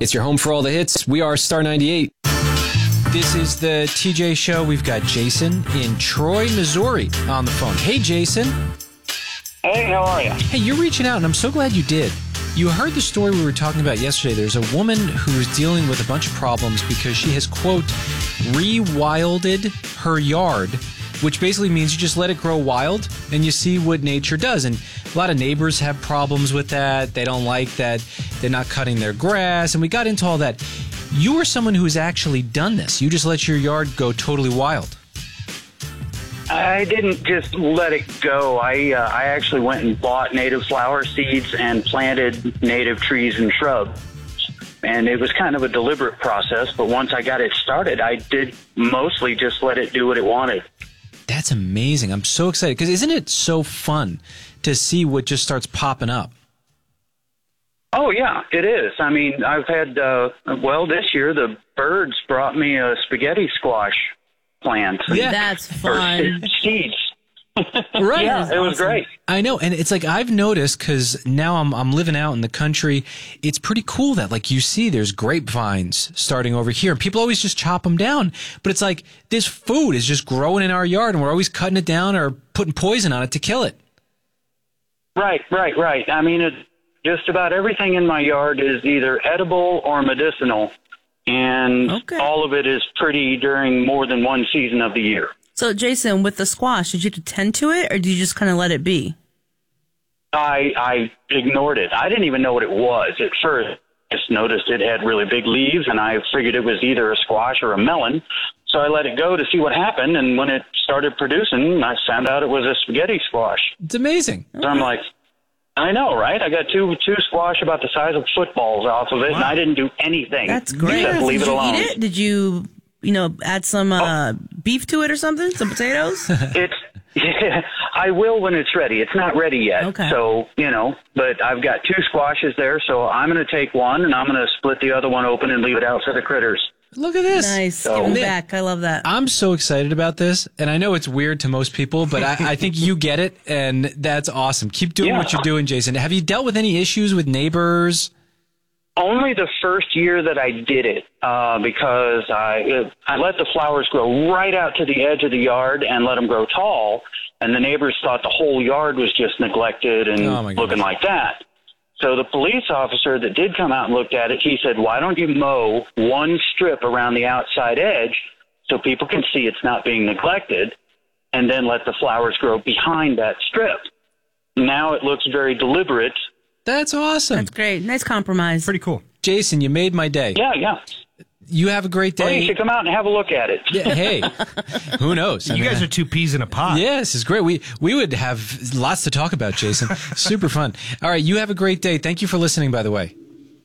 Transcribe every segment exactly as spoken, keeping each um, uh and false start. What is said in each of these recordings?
It's your home for all the hits. We are Star ninety-eight. This is the T J Show. We've got Jason in Troy, Missouri on the phone. Hey, Jason. Hey, how are you? Hey, you're reaching out, and I'm so glad you did. You heard the story we were talking about yesterday. There's a woman who's dealing with a bunch of problems because she has, quote, rewilded her yard, which basically means you just let it grow wild and you see what nature does. And a lot of neighbors have problems with that. They don't like that they're not cutting their grass. And we got into all that. You are someone who's actually done this. You just let your yard go totally wild. I didn't just let it go. I uh, I actually went and bought native flower seeds and planted native trees and shrubs. And it was kind of a deliberate process, but once I got it started, I did mostly just let it do what it wanted. That's amazing. I'm so excited because isn't it so fun to see what just starts popping up? Oh, yeah, it is. I mean, I've had, uh, well, this year the birds brought me a spaghetti squash plant. Yeah. That's fun. Or seeds. Right. Yeah, it was great. I know. And it's like I've noticed because now I'm I'm living out in the country. It's pretty cool that like you see there's grapevines starting over here. And people always just chop them down. But it's like this food is just growing in our yard and we're always cutting it down or putting poison on it to kill it. Right, right, right. I mean, it, just about everything in my yard is either edible or medicinal. And okay. all of it is pretty during more than one season of the year. So, Jason, with the squash, did you have to tend to it, or did you just kind of let it be? I I ignored it. I didn't even know what it was at first. I just noticed it had really big leaves, and I figured it was either a squash or a melon. So I let it go to see what happened, and when it started producing, I found out it was a spaghetti squash. It's amazing. So I'm like, I know, right? I got two two squash about the size of footballs off of it, wow. And I didn't do anything. That's great. Except leave Did it you alone. eat it? Did you, you know, add some uh, oh. beef to it or something? Some potatoes? It's yeah, I will when it's ready. It's not ready yet. Okay. So, you know, but I've got two squashes there, so I'm going to take one, and I'm going to split the other one open and leave it out for the critters. Look at this. Nice. So, Give them back. I love that. I'm so excited about this, and I know it's weird to most people, but I, I think you get it, and that's awesome. Keep doing yeah. what you're doing, Jason. Have you dealt with any issues with neighbors? Only the first year that I did it, uh, because I I let the flowers grow right out to the edge of the yard and let them grow tall, and the neighbors thought the whole yard was just neglected and oh looking like that. So the police officer that did come out and looked at it, he said, why don't you mow one strip around the outside edge so people can see it's not being neglected, and then let the flowers grow behind that strip. Now it looks very deliberate. That's awesome. That's great. Nice compromise. Pretty cool. Jason, you made my day. Yeah, yeah. You have a great day. Well, you should come out and have a look at it. Yeah, hey, who knows? You I mean, guys are two peas in a pod. Yeah, this is great. We we would have lots to talk about, Jason. Super fun. All right, you have a great day. Thank you for listening, by the way.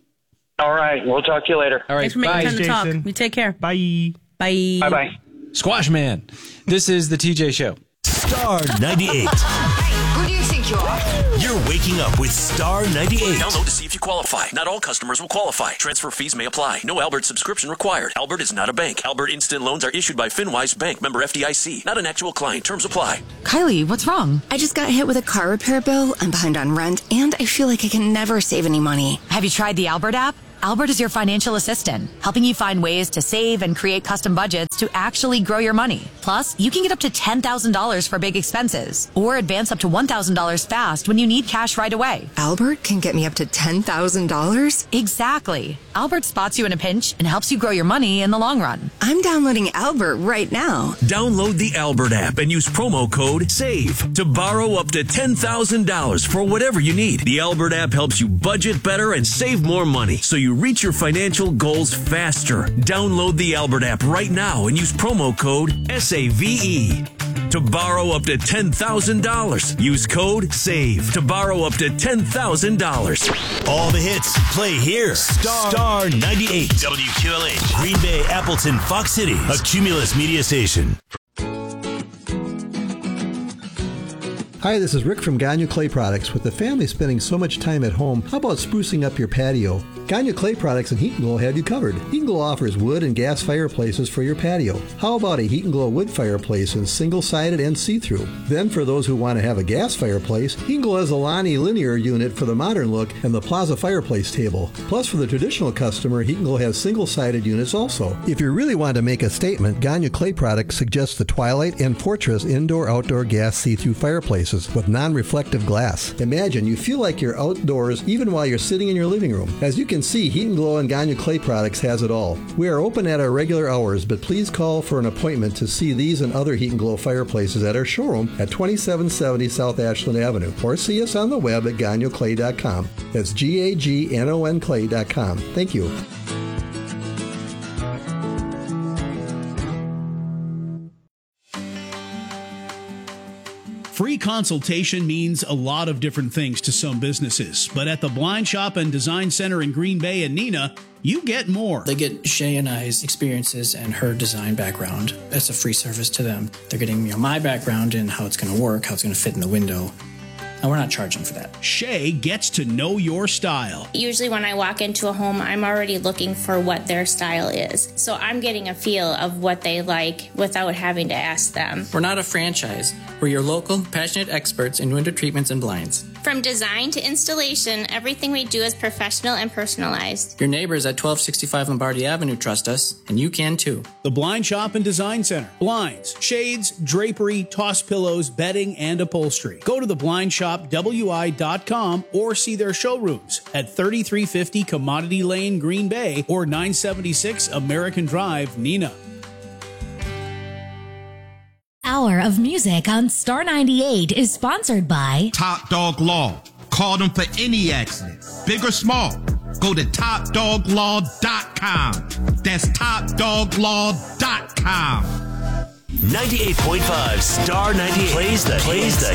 All right, we'll talk to you later. All right, Thanks for making bye. time to Jason. talk. You take care. Bye. Bye. Bye-bye. Squash Man. This is the T J Show. Star ninety-eight. Hey, who do you think you are? You're waking up with Star ninety-eight. Download to see if you qualify. Not all customers will qualify. Transfer fees may apply. No Albert subscription required. Albert is not a bank. Albert Instant Loans are issued by FinWise Bank, member F D I C. Not an actual client. Terms apply. Kylie, what's wrong? I just got hit with a car repair bill. I'm behind on rent, and I feel like I can never save any money. Have you tried the Albert app? Albert is your financial assistant, helping you find ways to save and create custom budgets to actually grow your money. Plus, you can get up to ten thousand dollars for big expenses or advance up to one thousand dollars fast when you need cash right away. Albert can get me up to ten thousand dollars? Exactly. Albert spots you in a pinch and helps you grow your money in the long run. I'm downloading Albert right now. Download the Albert app and use promo code SAVE to borrow up to ten thousand dollars for whatever you need. The Albert app helps you budget better and save more money so you reach your financial goals faster. Download the Albert app right now and use promo code S A V E to borrow up to ten thousand dollars. Use code SAVE to borrow up to ten thousand dollars. All the hits play here. Star, Star ninety-eight. W Q L H. Green Bay, Appleton, Fox City. A Cumulus media station. Hi, this is Rick from Gagne Clay Products. With the family spending so much time at home, how about sprucing up your patio? Gagne Clay Products and Heat and Glow have you covered. Heat and Glow offers wood and gas fireplaces for your patio. How about a Heat and Glow wood fireplace in single-sided and see-through? Then for those who want to have a gas fireplace, Heat and Glow has a Lonnie linear unit for the modern look and the Plaza fireplace table. Plus for the traditional customer, Heat and Glow has single-sided units also. If you really want to make a statement, Gagne Clay Products suggests the Twilight and Fortress indoor-outdoor gas see-through fireplaces with non-reflective glass. Imagine you feel like you're outdoors even while you're sitting in your living room. As you can see, Heat and Glow and Gagne Clay Products has it all. We are open at our regular hours, but please call for an appointment to see these and other Heat and Glow fireplaces at our showroom at twenty-seven seventy South Ashland Avenue, or see us on the web at gagne clay dot com. That's G A G N O N clay dot com. Thank you. Free consultation means a lot of different things to some businesses, but at the Blind Shop and Design Center in Green Bay and Neenah, you get more. They get Shay and I's experiences and her design background. That's a free service to them. They're getting, you know, my background and how it's going to work, how it's going to fit in the window. And we're not charging for that. Shay gets to know your style. Usually when I walk into a home, I'm already looking for what their style is. So I'm getting a feel of what they like without having to ask them. We're not a franchise. We're your local, passionate experts in window treatments and blinds. From design to installation, everything we do is professional and personalized. Your neighbors at twelve sixty-five Lombardi Avenue trust us, and you can too. The Blind Shop and Design Center. Blinds, shades, drapery, toss pillows, bedding, and upholstery. Go to the blind shop w i dot com or see their showrooms at thirty-three fifty Commodity Lane, Green Bay, or nine seventy-six American Drive, Neenah. Hour of Music on Star ninety-eight is sponsored by Top Dog Law. Call them for any accident, big or small. Go to top dog law dot com. That's top dog law dot com. ninety-eight point five Star ninety-eight plays the plays the